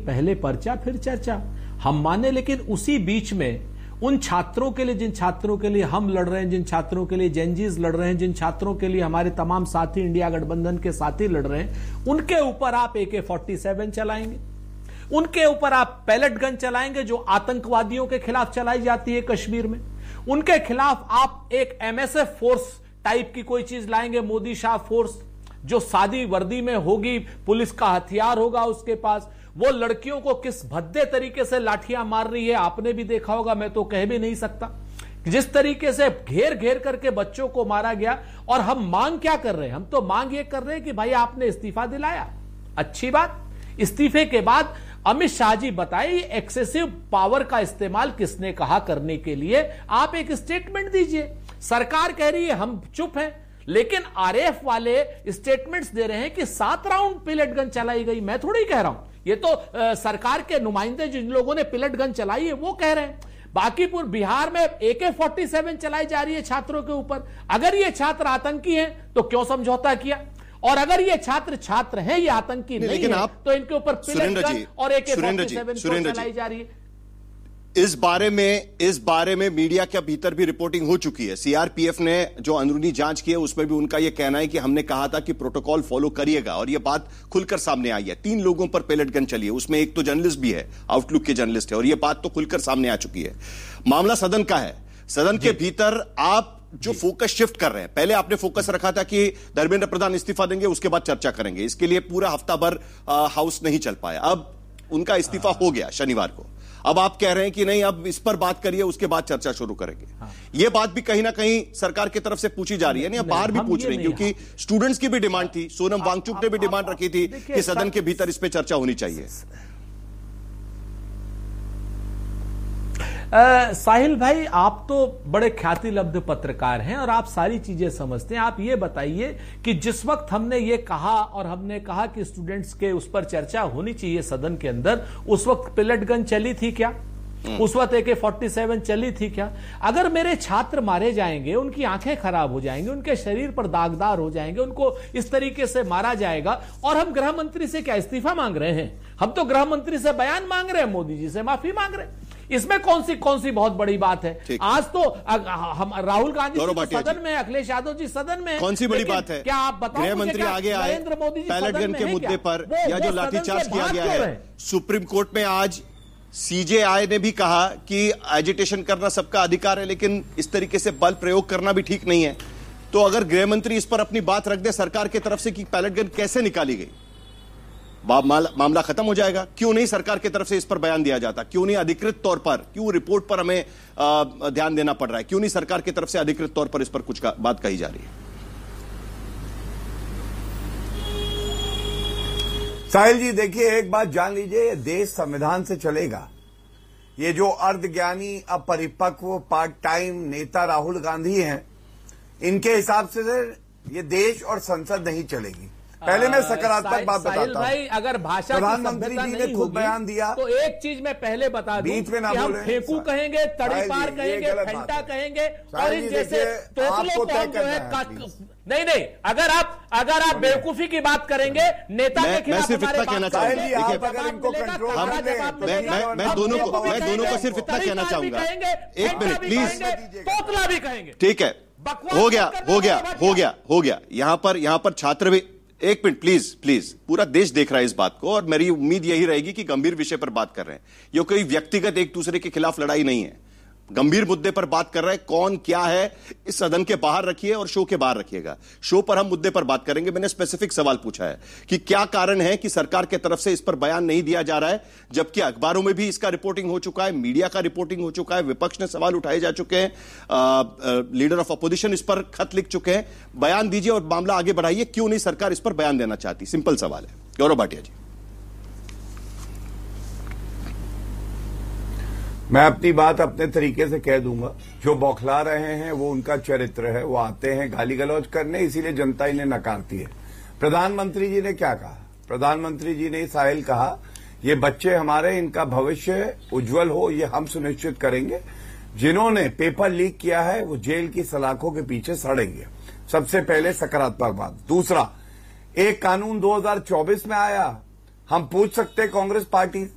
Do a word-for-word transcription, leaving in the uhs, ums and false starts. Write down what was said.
पहले पर्चा फिर चर्चा, हम माने, लेकिन उसी बीच में उन छात्रों के लिए, जिन छात्रों के लिए हम लड़ रहे हैं, जिन छात्रों के लिए जेनजीज लड़ रहे हैं, जिन छात्रों के लिए हमारे तमाम साथी इंडिया गठबंधन के साथी लड़ रहे हैं, उनके ऊपर आप ए के फोर्टी सेवन चलाएंगे, उनके ऊपर आप पैलेट गन चलाएंगे जो आतंकवादियों के खिलाफ चलाई जाती है कश्मीर में, उनके खिलाफ आप एक एमएसएफ फोर्स टाइप की कोई चीज लाएंगे, मोदी शाह फोर्स, जो सादी वर्दी में होगी, पुलिस का हथियार होगा उसके पास, वो लड़कियों को किस भद्दे तरीके से लाठियां मार रही है आपने भी देखा होगा, मैं तो कह भी नहीं सकता। जिस तरीके से घेर घेर करके बच्चों को मारा गया, और हम मांग क्या कर रहे हैं, हम तो मांग ये कर रहे हैं कि भाई आपने इस्तीफा दिलाया, अच्छी बात, इस्तीफे के बाद अमित शाह जी बताइए एक्सेसिव पावर का इस्तेमाल किसने कहा करने के लिए, आप एक स्टेटमेंट दीजिए। सरकार कह रही है हम चुप हैं, लेकिन आरएफ वाले स्टेटमेंट्स दे रहे हैं कि सात राउंड पिलेट गन चलाई गई। मैं थोड़ी कह रहा हूं, ये तो आ, सरकार के नुमाइंदे जिन लोगों ने पिलेट गन चलाई है वो कह रहे हैं। बाकीपुर बिहार में ए के फोर्टी सेवन चलाई जा रही है छात्रों के ऊपर। अगर ये छात्र आतंकी हैं तो क्यों समझौता किया, और अगर ये छात्र छात्र हैं, ये आतंकी नहीं, नहीं है, आप, तो इनके ऊपर पिलेट गन और ए के फोर्टी सेवन चलाई जा रही है। इस बारे में इस बारे में मीडिया के भीतर भी रिपोर्टिंग हो चुकी है। सीआरपीएफ ने जो अंदरूनी जांच की है उसमें भी उनका यह कहना है कि हमने कहा था कि प्रोटोकॉल फॉलो करिएगा, और यह बात खुलकर सामने आई है। तीन लोगों पर पेलेट गन चली है, उसमें एक तो जर्नलिस्ट भी है, आउटलुक के जर्नलिस्ट है, और यह बात तो खुलकर सामने आ चुकी है। मामला सदन का है, सदन के भीतर आप जो फोकस शिफ्ट कर रहे हैं, पहले आपने फोकस रखा था कि धर्मेंद्र प्रधान इस्तीफा देंगे, उसके बाद चर्चा करेंगे, इसके लिए पूरा हफ्ता भर हाउस नहीं चल पाया। अब उनका इस्तीफा हो गया शनिवार को, अब आप कह रहे हैं कि नहीं अब इस पर बात करिए, उसके बाद चर्चा शुरू करेंगे। हाँ। यह बात भी कहीं ना कहीं सरकार की तरफ से पूछी जा रही है, नहीं, नहीं बाहर भी पूछ रही है, क्योंकि स्टूडेंट्स की भी डिमांड थी, सोनम वांगचुक ने भी डिमांड रखी थी कि सदन के भीतर इस पर चर्चा होनी चाहिए। आ, साहिल भाई, आप तो बड़े ख्याति लब्ध पत्रकार हैं और आप सारी चीजें समझते हैं। आप ये बताइए कि जिस वक्त हमने ये कहा और हमने कहा कि स्टूडेंट्स के उस पर चर्चा होनी चाहिए सदन के अंदर, उस वक्त पिलेट गन चली थी क्या? उस वक्त ए के फोर्टी सेवन चली थी क्या? अगर मेरे छात्र मारे जाएंगे, उनकी आंखें खराब हो जाएंगी, उनके शरीर पर दागदार हो जाएंगे, उनको इस तरीके से मारा जाएगा, और हम गृह मंत्री से क्या इस्तीफा मांग रहे हैं? हम तो गृह मंत्री से बयान मांग रहे हैं, मोदी जी से माफी मांग रहे हैं। इसमें कौन सी कौन सी बहुत बड़ी बात है? आज तो हम राहुल गांधी जी सदन में, अखिलेश यादव जी सदन में, कौन सी बड़ी बात है? क्या आप बताओ, गृह मंत्री आगे आए नरेंद्र मोदी जी पैलेट गन के मुद्दे पर, या जो लाठीचार्ज किया गया है सुप्रीम कोर्ट में, आज सीजेआई ने भी कहा कि एजिटेशन करना सबका अधिकार है, लेकिन इस तरीके से बल प्रयोग करना भी ठीक नहीं है। तो अगर गृह मंत्री इस पर अपनी बात रख दे सरकार की तरफ से कि पैलेट गन कैसे निकाली गई, मामला खत्म हो जाएगा। क्यों नहीं सरकार की तरफ से इस पर बयान दिया जाता? क्यों नहीं अधिकृत तौर पर, क्यों रिपोर्ट पर हमें आ, ध्यान देना पड़ रहा है? क्यों नहीं सरकार की तरफ से अधिकृत तौर पर इस पर कुछ बात कही जा रही है? साहिल जी देखिए, एक बात जान लीजिए, देश संविधान से चलेगा। ये जो अर्धज्ञानी, अपरिपक्व, पार्ट टाइम नेता राहुल गांधी हैं, इनके हिसाब से ये देश और संसद नहीं चलेगी। पहले मैं सकारात्मक बात बताता हूं भाई, अगर भाषा प्रधानमंत्री जी ने खुद बयान दिया तो एक चीज मैं पहले बता दूं, बीच में ना बोले, फेंकू कहेंगे, तड़ी पार कहेंगे, फेंटा कहेंगे, और इन जैसे तोतलों को हम जो है नहीं नहीं अगर आप अगर आप बेवकूफी की बात करेंगे नेता के खिलाफ, सिर्फ इतना कहना चाहूंगा, मैं दोनों को मैं दोनों को सिर्फ इतना कहना चाहूंगा, एक मिनट प्लीज, तोतला भी कहेंगे, ठीक है, हो गया हो गया हो गया हो गया यहां पर यहां पर छात्र भी, एक मिनट प्लीज प्लीज, पूरा देश देख रहा है इस बात को, और मेरी उम्मीद यही रहेगी कि गंभीर विषय पर बात कर रहे हैं। ये कोई व्यक्तिगत एक दूसरे के खिलाफ लड़ाई नहीं है, गंभीर मुद्दे पर बात कर रहे हैं। कौन क्या है इस सदन के बाहर रखिए और शो के बाहर रखिएगा, शो पर हम मुद्दे पर बात करेंगे। मैंने स्पेसिफिक सवाल पूछा है कि क्या कारण है कि सरकार की तरफ से इस पर बयान नहीं दिया जा रहा है, जबकि अखबारों में भी इसका रिपोर्टिंग हो चुका है, मीडिया का रिपोर्टिंग हो चुका है, विपक्ष ने सवाल उठाए जा चुके हैं, लीडर ऑफ अपोजिशन इस पर खत लिख चुके हैं। बयान दीजिए और मामला आगे बढ़ाइए, क्यों नहीं सरकार इस पर बयान देना चाहती? सिंपल सवाल है। गौरव भाटिया जी। मैं अपनी बात अपने तरीके से कह दूंगा, जो बौखला रहे हैं वो उनका चरित्र है, वो आते हैं गाली गलौज करने, इसीलिए जनता इन्हें नकारती है। प्रधानमंत्री जी ने क्या कहा? प्रधानमंत्री जी ने साहिल कहा, ये बच्चे हमारे, इनका भविष्य उज्जवल हो, ये हम सुनिश्चित करेंगे। जिन्होंने पेपर लीक किया है वो जेल की सलाखों के पीछे सड़ेंगे। सबसे पहले सकारात्मक बात। दूसरा, एक कानून दो हज़ार चौबीस में आया, हम पूछ सकते कांग्रेस पार्टी